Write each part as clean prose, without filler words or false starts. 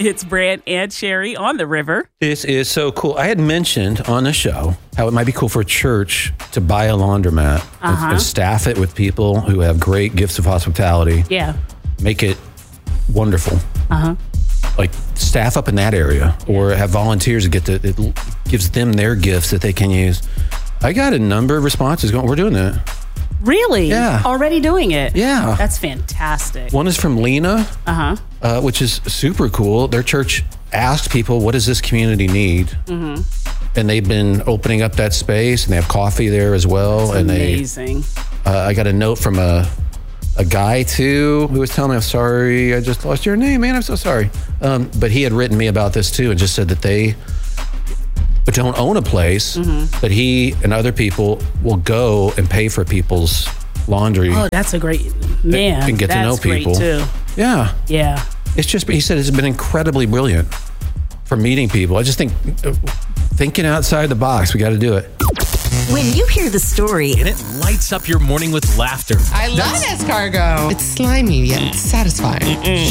It's Brant and Sherry on the river. This is so cool. I had mentioned on the show how it might be cool for a church to buy a laundromat and staff it with people who have great gifts of hospitality. Yeah. Make it wonderful. Like staff up in that area or have volunteers that it gives them their gifts that they can use. I got a number of responses going, we're doing that. Really? Yeah. Already doing it? Yeah. That's fantastic. One is from Lena, which is super cool. Their church asked people, what does this community need? And they've been opening up that space, and they have coffee there as well. That's amazing. I got a note from a guy, too, who was telling me, I'm sorry, I just lost your name, man. I'm so sorry. But he had written me about this, too, and just said that they don't own a place, but he and other people will go and pay for people's laundry. Oh, that's a great, man. And get to know people. Too. Yeah. Yeah. It's just, he said it's been incredibly brilliant for meeting people. I just think thinking outside the box, we got to do it. When you hear the story, and it lights up your morning with laughter. I love escargot. It's slimy yet satisfying.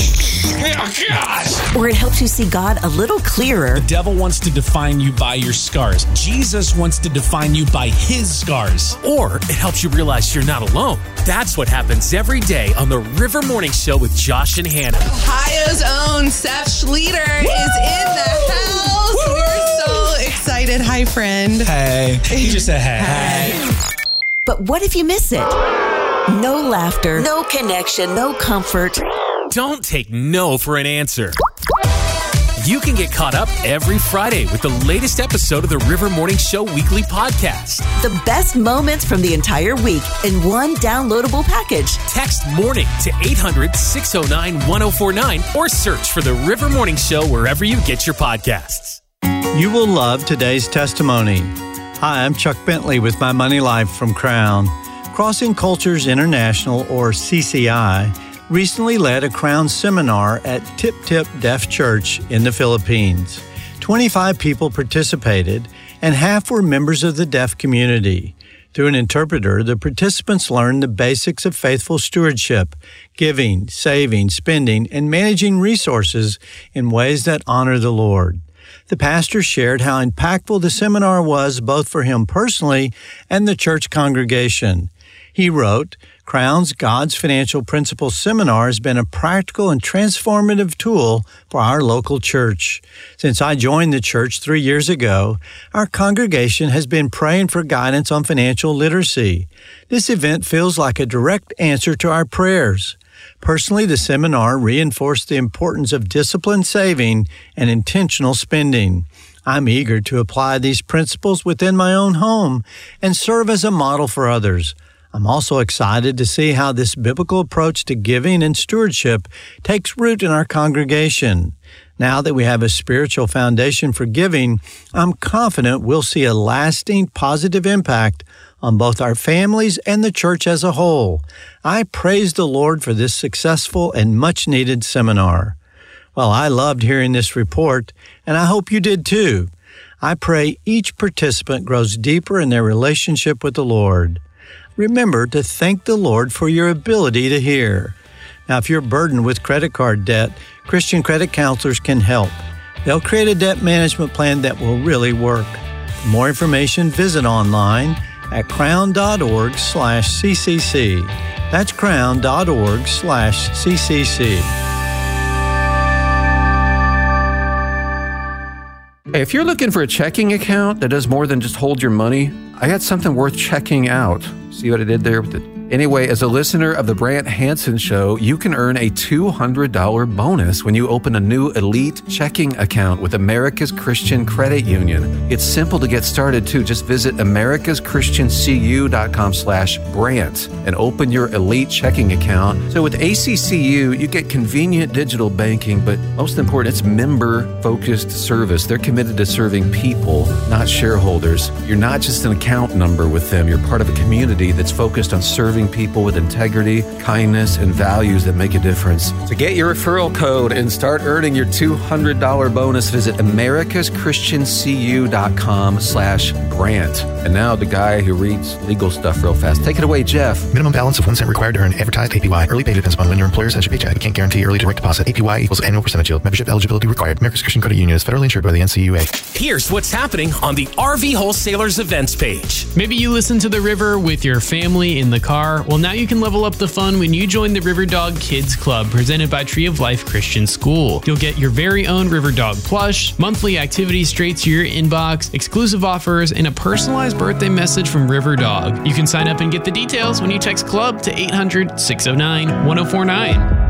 Or it helps you see God a little clearer. The devil wants to define you by your scars. Jesus wants to define you by his scars. Or it helps you realize you're not alone. That's what happens every day on the River Morning Show with Josh and Hannah. Ohio's own Seth Schlueter is in the house. We're so excited. Hi, friend. Hey. He just said hey. But what if you miss it? No laughter, no connection, no comfort. Don't take no for an answer. You can get caught up every Friday with the latest episode of the River Morning Show weekly podcast. The best moments from the entire week in one downloadable package. Text MORNING to 800-609-1049 or search for the River Morning Show wherever you get your podcasts. You will love today's testimony. Hi, I'm Chuck Bentley with My Money Life from Crown. Crossing Cultures International, or CCI, recently led a Crown seminar at Tip Tip Deaf Church in the Philippines. 25 people participated, and half were members of the deaf community. Through an interpreter, the participants learned the basics of faithful stewardship, giving, saving, spending, and managing resources in ways that honor the Lord. The pastor shared how impactful the seminar was both for him personally and the church congregation. He wrote, Crown's God's Financial Principles Seminar has been a practical and transformative tool for our local church. Since I joined the church 3 years ago, our congregation has been praying for guidance on financial literacy. This event feels like a direct answer to our prayers. Personally, the seminar reinforced the importance of disciplined saving and intentional spending. I'm eager to apply these principles within my own home and serve as a model for others. I'm also excited to see how this biblical approach to giving and stewardship takes root in our congregation. Now that we have a spiritual foundation for giving, I'm confident we'll see a lasting positive impact on both our families and the church as a whole. I praise the Lord for this successful and much-needed seminar. Well, I loved hearing this report, and I hope you did too. I pray each participant grows deeper in their relationship with the Lord. Remember to thank the Lord for your ability to hear. Now, if you're burdened with credit card debt, Christian credit counselors can help. They'll create a debt management plan that will really work. For more information, visit online at crown.org/CCC. That's crown.org/CCC. Hey, if you're looking for a checking account that does more than just hold your money, I got something worth checking out. See what I did there with it? Anyway, as a listener of the Brant Hansen Show, you can earn a $200 bonus when you open a new Elite checking account with America's Christian Credit Union. It's simple to get started, too. Just visit americaschristiancu.com/Brant and open your Elite checking account. So with ACCU, you get convenient digital banking, but most important, it's member-focused service. They're committed to serving people, not shareholders. You're not just an account number with them. You're part of a community that's focused on serving serving people with integrity, kindness, and values that make a difference. To get your referral code and start earning your $200 bonus, visit americaschristiancu.com/grant. And now the guy who reads legal stuff real fast. Take it away, Jeff. Minimum balance of 1 cent required to earn advertised APY. Early pay depends upon when your employer sends your paycheck. Can't guarantee early direct deposit. APY equals annual percentage yield. Membership eligibility required. America's Christian Credit Union is federally insured by the NCUA. Here's what's happening on the RV Wholesalers events page. Maybe you listen to the river with your family in the car. Well, now you can level up the fun when you join the River Dog Kids Club presented by Tree of Life Christian School. You'll get your very own River Dog plush, monthly activities straight to your inbox, exclusive offers, and a personalized birthday message from River Dog. You can sign up and get the details when you text CLUB to 800-609-1049.